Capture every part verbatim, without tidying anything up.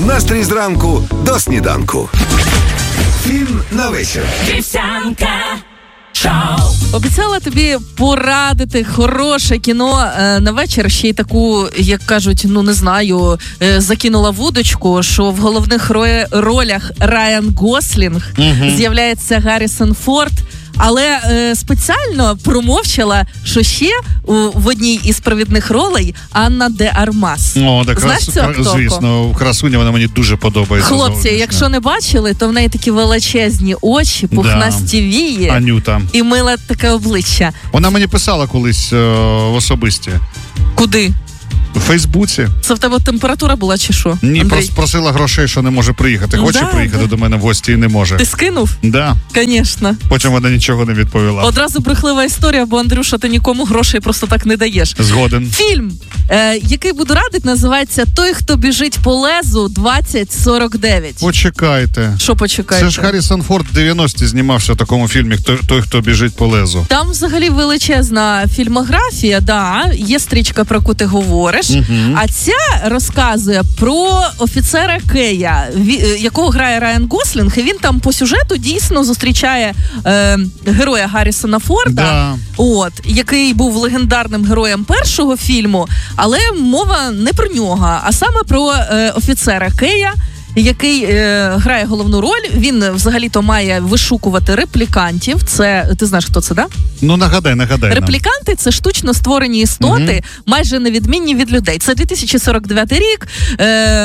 Настрій зранку до сніданку. Фільм на вечір. Вівсянка шоу. Обіцяла тобі порадити хороше кіно е, на вечір, ще й таку, як кажуть, ну не знаю, е, закинула вудочку, що в головних ро- ролях Райан Гослінг, Мгм. з'являється Гаррісон Форд, але е, спеціально промовчала, що ще у, в одній із провідних ролей Анна де Армас. О, так Знаєш крас... цю акторку? Звісно, красуня, вона мені дуже подобається. Хлопці, зовнішньо. якщо не бачили, то в неї такі величезні очі, пухнасті вії Анюта. і миле таке обличчя. Вона мені писала колись е, в особисті. Куди? У Фейсбуці. Це в тебе температура була чи що? Ні, Андрій? прос, просила грошей, що не може приїхати. Хоче Да, приїхати да. до мене в гості і не може. Ти скинув? Да. Звісно. Потім вона нічого не відповіла. Одразу брехлива історія, бо, Андрюша, ти нікому грошей просто так не даєш. Згоден. Фільм, е, який буду радити, називається «Той, хто біжить по лезу двадцять сорок дев'ять». Почекайте. Що почекайте? Це ж Харрісон Форд в дев'яності знімався в такому фільмі «Той, той хто біжить по лезу». Там взагалі величезна фільмографія, да, є стрічка, про яку ти говориш, Мгм. а ця розказує про офіцера Кея, ві- якого грає Райан Гослінг, і він там по сюжету дійсно зустрічає е, героя Гаррісона Форда, Да. от, який був легендарним героєм першого фільму, але мова не про нього, а саме про е, офіцера Кея, який е, грає головну роль. Він взагалі-то має вишукувати реплікантів. Це, ти знаєш, хто це, да? Ну, нагадай, нагадай нам. Репліканти – це штучно створені істоти, Мгм. майже невідмінні від людей. Це дві тисячі сорок дев'ятий рік, е,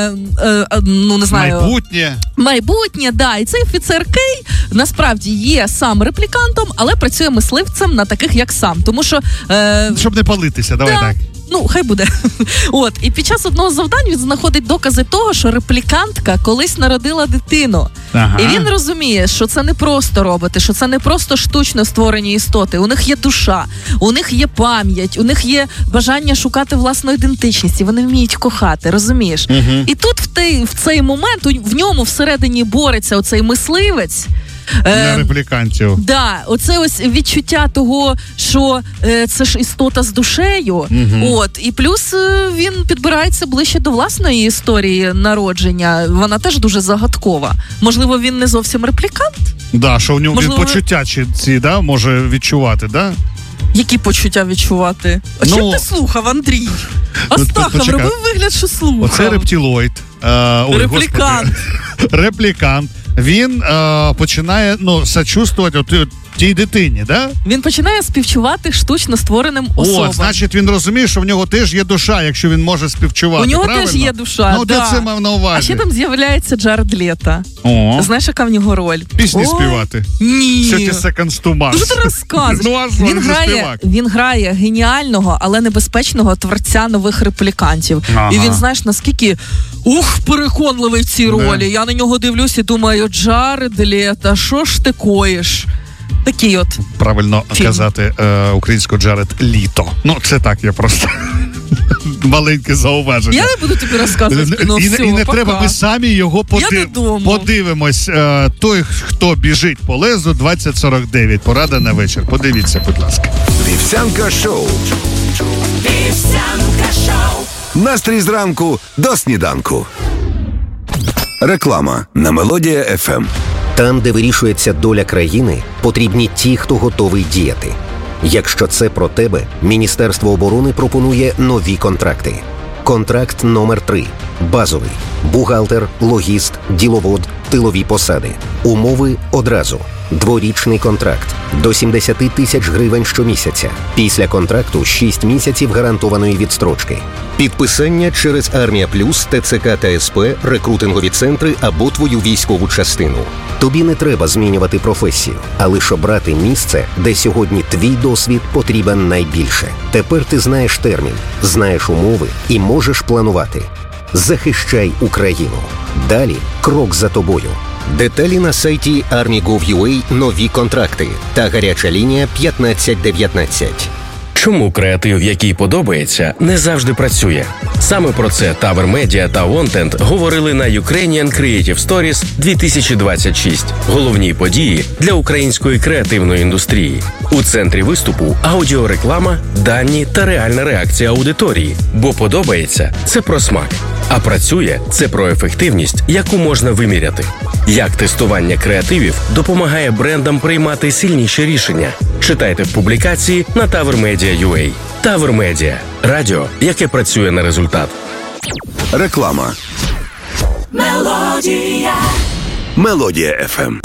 е, ну не знаю, Майбутнє. майбутнє, да. І цей офіцер Кей насправді є сам реплікантом, але працює мисливцем на таких, як сам. Тому що... Е, Щоб не палитися, давай да, так. Ну, хай буде. От. І під час одного з завдань він знаходить докази того, що реплікантка колись народила дитину. Ага. І він розуміє, що це не просто роботи, що це не просто штучно створені істоти. У них є душа, у них є пам'ять, у них є бажання шукати власну ідентичність, і вони вміють кохати, розумієш? Мгм. І тут в, той, в цей момент у- в ньому всередині бореться оцей мисливець. На Е, реплікантів. Да, оце ось відчуття того, що е, це ж істота з душею. Мгм. От, і плюс е, він підбирається ближче до власної історії народження. Вона теж дуже загадкова. Можливо, він не зовсім реплікант? Да, що в нього він Можливо, почуття чи ці, да, може відчувати, да? Які почуття відчувати? А Ну, чим ти слухав, Андрій? ну, Астахов, почекай. робив вигляд, що слухав. Оце рептилоїд. Е, ой, Реплікант. господи. Реплікант. Він е, починає, ну, сочувствувати от, от тій дитині, да? Він починає співчувати штучно створеним особам. О, значить, він розуміє, що в нього теж є душа, якщо він може співчувати. У нього правильно? теж є душа, Ну, да. ти це мав на увазі. А ще там з'являється Джаред Лето. О, Знаєш, яка в нього роль? пісні Ой, співати. Ні. Thirty Seconds to Mars. Ну, що ти розказуєш? Ну, а що, він, він же грає, співак. він грає геніального, але небезпечного творця нових реплікантів. Ага. І він, знаєш, наскільки ух, переконливий в цій Да. ролі. Я на нього дивлюсь і думаю, Джаред Лето, що ж ти коїш? Такий от. Правильно Фільм. казати е, українською Джаред Літо. Ну, це так, я просто маленьке зауваження. Я не буду тобі розказувати кіно, і, не- все, і не пока. треба, ми самі його подив... додому. подивимось. Е, той, хто біжить по лезу, двадцять сорок дев'ять. Порада на вечір. Подивіться, будь ласка. Вівсянка шоу. Вівсянка шоу. Настрій зранку до сніданку. Реклама на Мелодія еф ем. Там, де вирішується доля країни, потрібні ті, хто готовий діяти. Якщо це про тебе, Міністерство оборони пропонує нові контракти. Контракт номер три. Базовий. Бухгалтер, логіст, діловод, тилові посади. Умови одразу. Дворічний контракт. До сімдесят тисяч гривень щомісяця. Після контракту шість місяців гарантованої відстрочки. Підписання через Армія Плюс, ТЦК та СП, рекрутингові центри або твою військову частину. Тобі не треба змінювати професію, а лише обрати місце, де сьогодні твій досвід потрібен найбільше. Тепер ти знаєш термін, знаєш умови і можеш планувати. Захищай Україну. Далі крок за тобою. Деталі на сайті армі точка гов точка ю а, нові контракти та гаряча лінія п'ятнадцять дев'ятнадцять. Чому креатив, який подобається, не завжди працює? Саме про це Tower Media та Wanted говорили на Ukrainian Creative Stories дві тисячі двадцять шість. Головні події для української креативної індустрії. У центрі виступу аудіореклама, дані та реальна реакція аудиторії. Бо подобається – це про смак. А працює – це про ефективність, яку можна виміряти. Як тестування креативів допомагає брендам приймати сильніші рішення? Читайте в публікації на Tower Media ю ей. Tower Media – радіо, яке працює на результат. Реклама. Мелодія. Мелодія еф ем.